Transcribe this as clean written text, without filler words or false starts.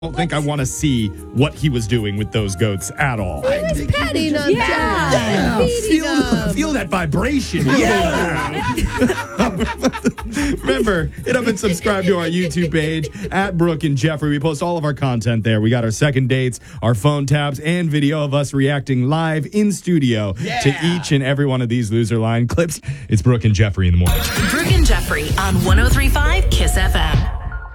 don't think I want to see what he was doing with those goats at all. He was petting them. Yeah. Feeding them. Feel that vibration. Yeah. Remember, hit up and subscribe to our YouTube page at Brooke and Jeffrey. We post all of our content there. We got our second dates, our phone taps, and video of us reacting live in studio to each and every one of these loser line clips. It's Brooke and Jeffrey in the morning. Brooke and Jeffrey on 103.5 KISS FM.